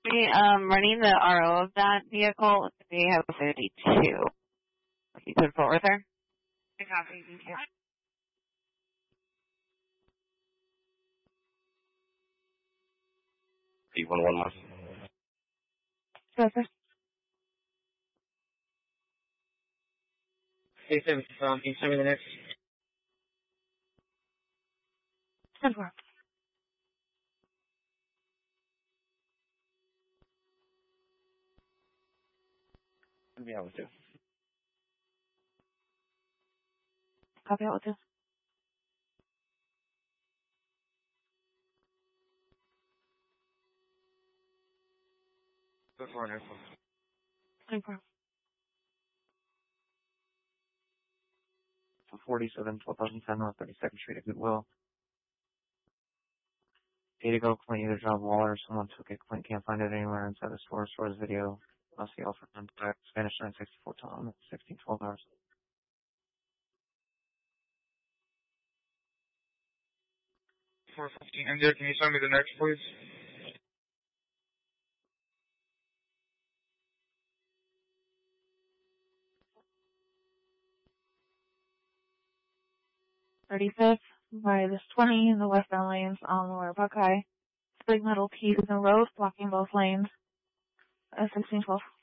Running the RO of that vehicle, they have a 52. You could forward there? I copy. Thank you. 311 miles. Perfect. Hey, can you send me the next? 10-4. Yeah, with you. Copy out with you. Before and 24. 47, 12,010 North 32nd Street at Goodwill. Day to go, complaint either John Waller or someone took it. Complaint can't find it anywhere inside the store. Store's video. Must be offered contact. Spanish 964 Tom at 1612 hours. 415. India, can you send me the next, please? .35th by this 20 in the westbound lanes on Lower Buckeye. Big metal teeth in the road blocking both lanes. 1612.